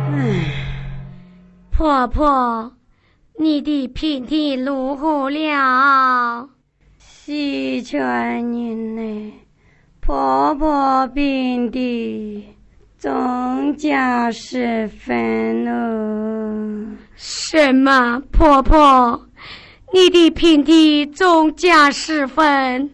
婆婆，你的身体如何了？ 四川人呢？婆婆病的中加10分了。 什么？婆婆，你的身体中加10分？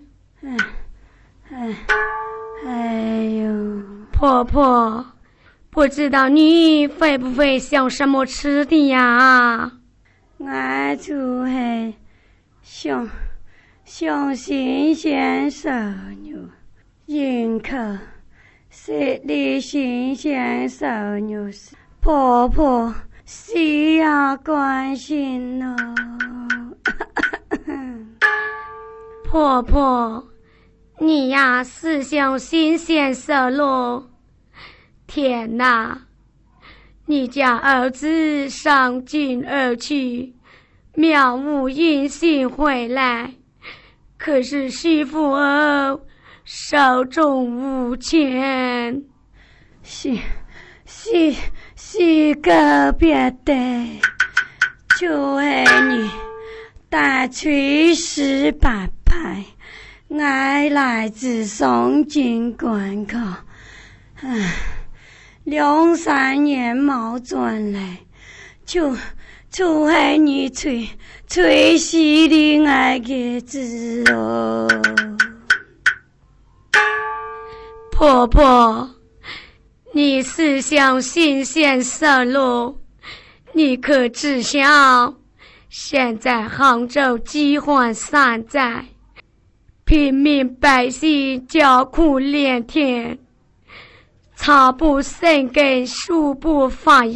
哎呦， 婆婆，不知道你会不会想什么吃的呀？ 我就是想新鲜瘦肉，人口食里新鲜瘦肉，婆婆需要关心咯。 婆婆，你呀是想新鲜瘦肉？天哪！你家儿子上京而去，渺无音信回来，可是媳妇儿手中无钱。 是个别的，就是你带随时摆拍，我来自上京观考，2-3年冇转来，就是你吹死的爱个子哦。 婆婆，你是想新鲜瘦肉？你可知晓，现在杭州饥荒3载，平民百姓叫苦连天，草不生根，树不发芽。